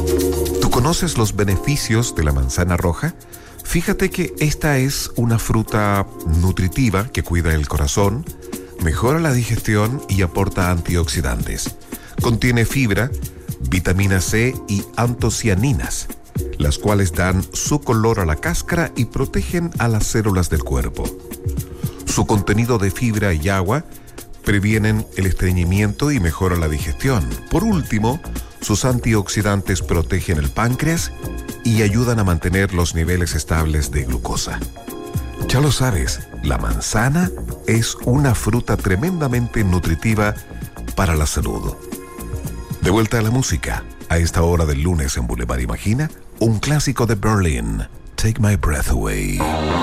¿Tú conoces los beneficios de la manzana roja? Fíjate que esta es una fruta nutritiva que cuida el corazón, mejora la digestión y aporta antioxidantes. Contiene fibra, vitamina C y antocianinas, las cuales dan su color a la cáscara y protegen a las células del cuerpo. Su contenido de fibra y agua previenen el estreñimiento y mejoran la digestión. Por último, sus antioxidantes protegen el páncreas y ayudan a mantener los niveles estables de glucosa. Ya lo sabes, la manzana es una fruta tremendamente nutritiva para la salud. De vuelta a la música, a esta hora del lunes en Boulevard Imagina, un clásico de Berlin, Take My Breath Away.